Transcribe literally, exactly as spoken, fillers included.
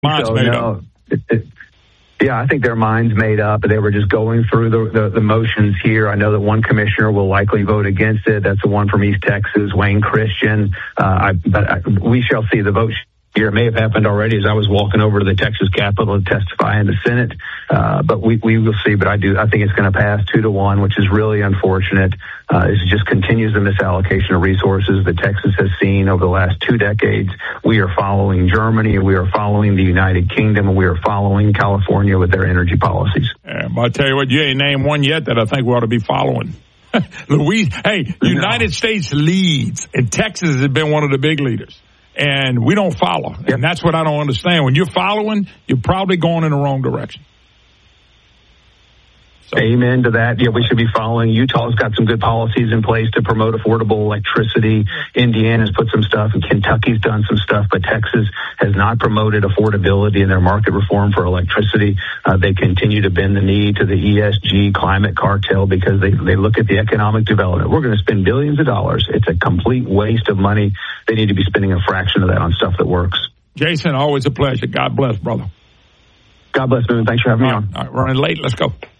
Minds so, made no, up. It, it, yeah, I think their minds made up. They were just going through the, the, the motions here. I know that one commissioner will likely vote against it. That's the one from East Texas, Wayne Christian. Uh, I, but I, we shall see the vote. Here it may have happened already as I was walking over to the Texas Capitol to testify in the Senate, uh, but we, we will see. But I do, I think it's going to pass two to one, which is really unfortunate. Uh, it just continues the misallocation of resources that Texas has seen over the last two decades. We are following Germany, we are following the United Kingdom, and we are following California with their energy policies. Yeah, but I'll tell you what, you ain't named one yet that I think we ought to be following. Louise, hey, United no. States leads, and Texas has been one of the big leaders. And we don't follow. Yep. And that's what I don't understand. When you're following, you're probably going in the wrong direction. So. Amen to that. Yeah, we should be following. Utah's got some good policies in place to promote affordable electricity. Indiana's put some stuff, and Kentucky's done some stuff, but Texas has not promoted affordability in their market reform for electricity. Uh, they continue to bend the knee to the E S G climate cartel because they, they look at the economic development. We're going to spend billions of dollars. It's a complete waste of money. They need to be spending a fraction of that on stuff that works. Jason, always a pleasure. God bless, brother. God bless, man. Thanks for having all me right, on. All right, running late. Let's go.